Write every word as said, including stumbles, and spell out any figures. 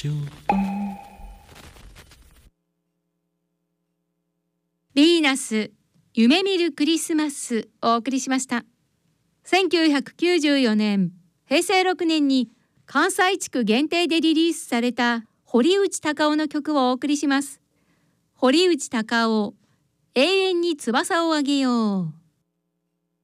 シュヴィーナス夢見るクリスマスをお送りしました。せんきゅうひゃくきゅうじゅうよねんへいせいろくねんに関西地区限定でリリースされた堀内孝雄の曲をお送りします。堀内孝雄、永遠に翼をあげよう。